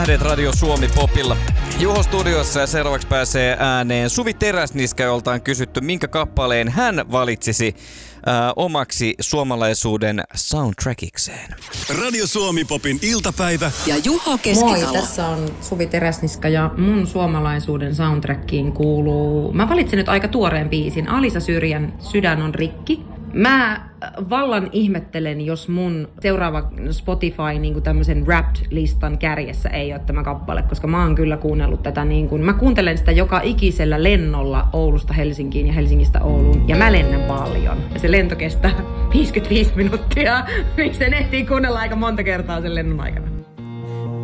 Tähdet Radio Suomi Popilla. Juho studiossa ja seuraavaksi pääsee ääneen Suvi Teräsniska, jolta on kysytty, minkä kappaleen hän valitsisi omaksi suomalaisuuden soundtrackikseen. Radio Suomi Popin iltapäivä ja Juho Keskitalo. Moi, tässä on Suvi Teräsniska ja mun suomalaisuuden soundtrackiin kuuluu... Mä valitsin nyt aika tuoreen biisin. Alisa Syrjän Sydän on rikki. Mä vallan ihmettelen, jos mun seuraava Spotify niin tämmöisen Wrapped-listan kärjessä ei ole tämä kappale, koska mä oon kyllä kuunnellut tätä niin kuin, mä kuuntelen sitä joka ikisellä lennolla Oulusta Helsinkiin ja Helsingistä Ouluun, ja mä lennän paljon. Ja se lento kestää 55 minuuttia, niin sen ehtii kuunnella aika monta kertaa sen lennon aikana.